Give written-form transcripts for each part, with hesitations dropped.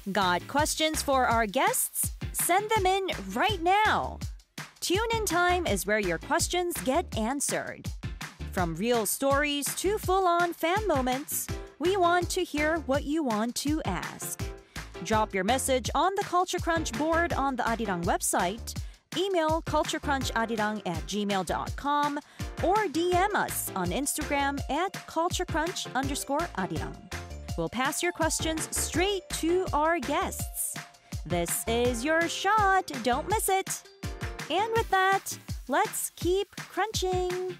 Got questions for our guests? Send them in right now. Tune in time is where your questions get answered. From real stories to full-on fan moments, we want to hear what you want to ask. Drop your message on the Culture Crunch board on the Arirang website, email culturecruncharirang@gmail.com, or DM us on Instagram at culturecrunch_arirang. We'll pass your questions straight to our guests. This is your shot. Don't miss it. And with that, let's keep crunching.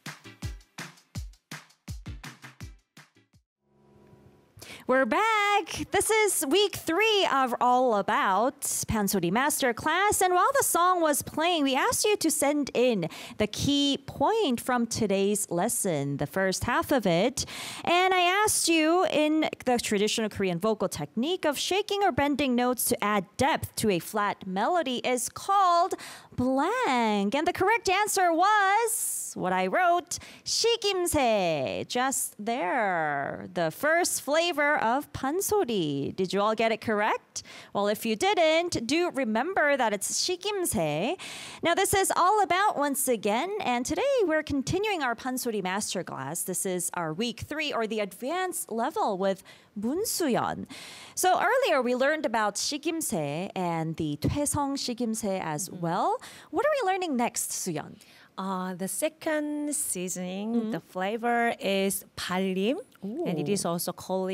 We're back. This is week 3 of All About Pansori Masterclass. And while the song was playing, we asked you to send in the key point from today's lesson, the first half of it. And I asked you in the traditional Korean vocal technique of shaking or bending notes to add depth to a flat melody is called blank. And the correct answer was what I wrote, shikimse, just there. The first flavor of pansori. Did you all get it correct? Well, if you didn't, do remember that it's shikimse. Now, this is All About once again, and today we're continuing our pansori masterclass. This is our week 3, or the advanced level with Moon Soo-yeon. So earlier we learned about shikimse and the 퇴성 shikimse as well. What are we learning next, Soo-yeon? The second seasoning, the flavor is 발림, and it is also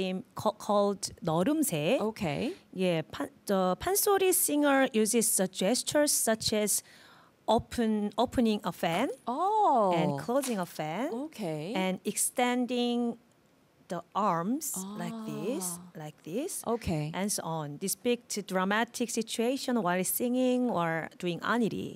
called 너름새. Okay. Yeah, the pansori singer uses gestures such as opening a fan and closing a fan, and extending the arms like this, and so on. They speak to dramatic situation while singing or doing aniri.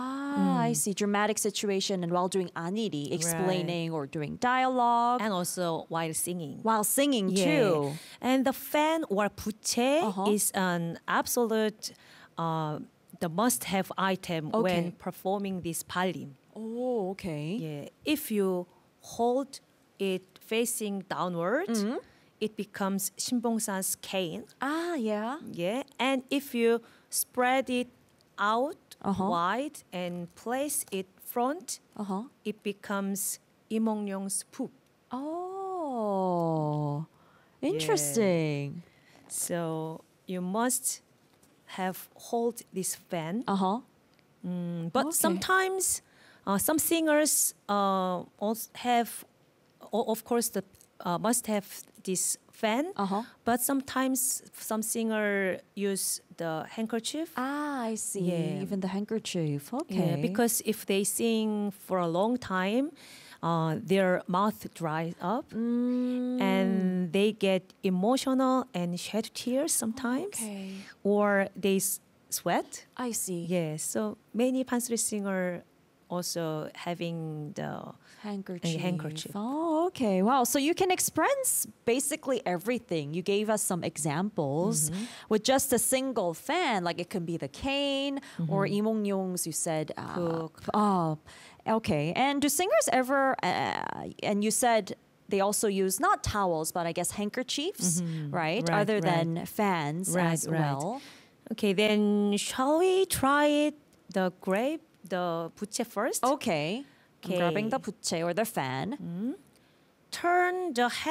I see. Dramatic situation and while doing aniri, explaining or doing dialogue. And also while singing. While singing too. And the fan or 부채 is an absolute, the must-have item when performing this 발림. Oh, okay. Yeah. If you hold it facing downward, it becomes 신봉산's cane. Yeah. Yeah. And if you spread it out wide and place it front, it becomes 이몽룡's poop. Oh, interesting. Yeah. So you must have hold this fan. But sometimes some singers also have, of course, must have this fan. But sometimes some singer use the handkerchief. I see. Yeah. Even the handkerchief. Okay. Yeah, because if they sing for a long time, their mouth dries up and they get emotional and shed tears sometimes. Or they sweat. I see. Yeah, so many pansori singer also having the handkerchief. Oh, okay. Wow. So you can express basically everything. You gave us some examples with just a single fan. Like it can be the cane or 이몽룡's, you said. Okay. And do singers ever, and you said they also use not towels, but I guess handkerchiefs, right? Other than fans as well. Okay, then shall we try the 부채 first? Okay. I'm grabbing the 부채 or the fan. Turn the head